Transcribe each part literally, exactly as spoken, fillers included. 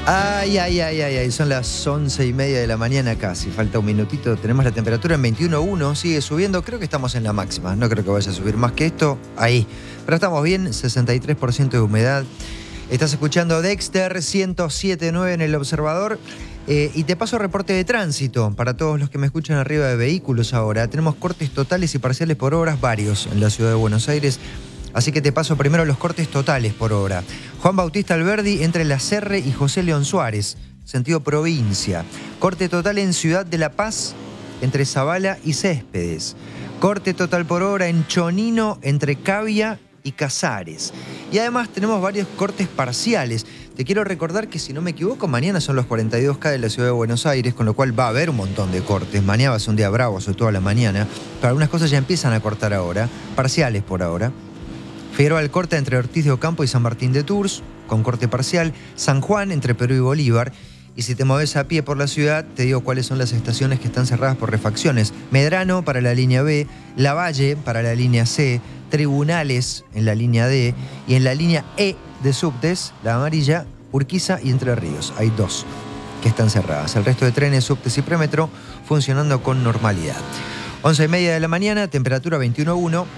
Ay, ay, ay, ay, ay, son las once y media de la mañana casi, falta un minutito, tenemos la temperatura en veintiuno punto uno, sigue subiendo, creo que estamos en la máxima, no creo que vaya a subir más que esto, ahí, pero estamos bien, sesenta y tres por ciento de humedad. Estás escuchando Dexter ciento siete punto nueve en El Observador eh, y te paso reporte de tránsito para todos los que me escuchan arriba de vehículos ahora. Tenemos cortes totales y parciales por horas varios en la ciudad de Buenos Aires. Así que te paso primero los cortes totales por hora. Juan Bautista Alberdi entre La Serre y José León Suárez, sentido provincia. Corte total en Ciudad de La Paz entre Zabala y Céspedes. Corte total por hora en Chonino entre Cavia y Casares. Y además tenemos varios cortes parciales. Te quiero recordar que, si no me equivoco, mañana son los cuarenta y dos K de la ciudad de Buenos Aires, con lo cual va a haber un montón de cortes. Mañana va a ser un día bravo, sobre todo a la mañana. Pero algunas cosas ya empiezan a cortar ahora, parciales por ahora. Figueroa el corte entre Ortiz de Ocampo y San Martín de Tours, con corte parcial. San Juan entre Perú y Bolívar. Y si te mueves a pie por la ciudad, te digo cuáles son las estaciones que están cerradas por refacciones. Medrano para la línea B, Lavalle para la línea C, Tribunales en la línea D y en la línea E de subtes, la amarilla, Urquiza y Entre Ríos. Hay dos que están cerradas. El resto de trenes, subtes y premetro funcionando con normalidad. once y media de la mañana, temperatura veintiuno punto uno.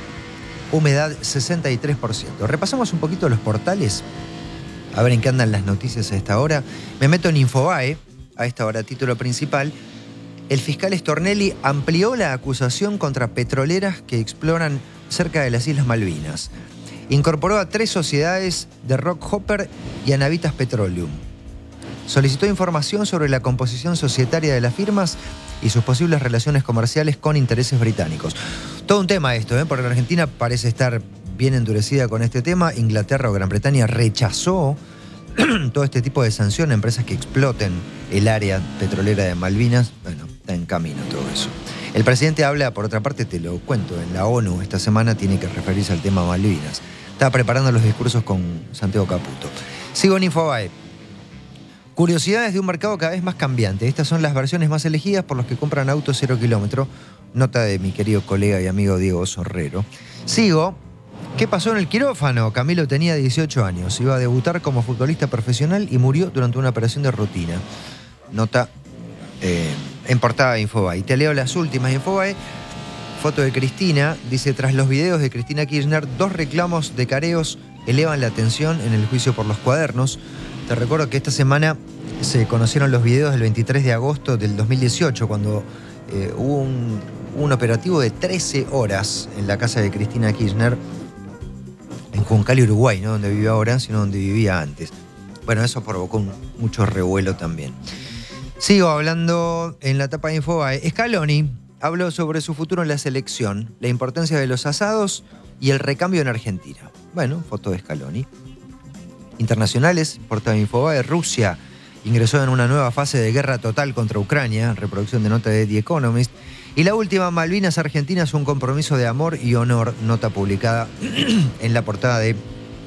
Humedad sesenta y tres por ciento. Repasamos un poquito los portales, a ver en qué andan las noticias a esta hora. Me meto en Infobae, a esta hora, título principal. El fiscal Stornelli amplió la acusación contra petroleras que exploran cerca de las Islas Malvinas. Incorporó a tres sociedades de Rockhopper y a Navitas Petroleum. Solicitó información sobre la composición societaria de las firmas y sus posibles relaciones comerciales con intereses británicos. Todo un tema esto, ¿eh? Porque la Argentina parece estar bien endurecida con este tema. Inglaterra o Gran Bretaña rechazó todo este tipo de sanción a empresas que exploten el área petrolera de Malvinas. Bueno, está en camino todo eso. El presidente habla, por otra parte, te lo cuento, en la ONU esta semana tiene que referirse al tema Malvinas. Está preparando los discursos con Santiago Caputo. Sigo en Infobae. Curiosidades de un mercado cada vez más cambiante. Estas son las versiones más elegidas por los que compran autos cero kilómetro. Nota de mi querido colega y amigo Diego Sorrero. Sigo. ¿Qué pasó en el quirófano? Camilo tenía dieciocho años. Iba a debutar como futbolista profesional y murió durante una operación de rutina. Nota eh, en portada de Infobae. Y te leo las últimas de Infobae. Foto de Cristina. Dice, tras los videos de Cristina Kirchner, dos reclamos de careos elevan la tensión en el juicio por los cuadernos. Te recuerdo que esta semana se conocieron los videos del veintitrés de agosto del dos mil dieciocho, cuando eh, hubo un, un operativo de trece horas en la casa de Cristina Kirchner, en Juncal, Uruguay, no donde vive ahora, sino donde vivía antes. Bueno, eso provocó un, mucho revuelo también. Sigo hablando en la tapa de Infobae. Scaloni habló sobre su futuro en la selección, la importancia de los asados y el recambio en Argentina. Bueno, foto de Scaloni. Internacionales, portada de Infobae. Rusia ingresó en una nueva fase de guerra total contra Ucrania, reproducción de nota de The Economist. Y la última, Malvinas Argentinas, un compromiso de amor y honor, nota publicada en la portada de